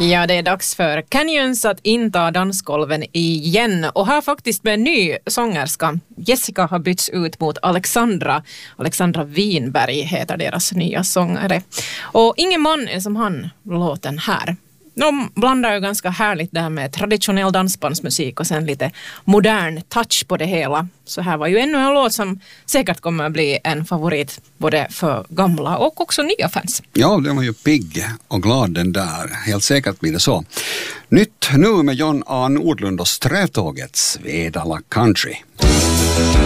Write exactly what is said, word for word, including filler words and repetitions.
Ja, det är dags för Canyons att inta dansgolven igen. Och här faktiskt med en ny sångerska. Jessica har bytts ut mot Alexandra. Alexandra Winberg heter deras nya sångare. Och ingen man är som han, låten här. De blandar ju ganska härligt där med traditionell dansbandsmusik och sen lite modern touch på det hela. Så här var ju ännu en låt som säkert kommer att bli en favorit både för gamla och också nya fans. Ja, den var ju pigg och glad den där. Helt säkert blir det så. Nytt nu med John A. Nordlund och Strävtåget, Svedala Country.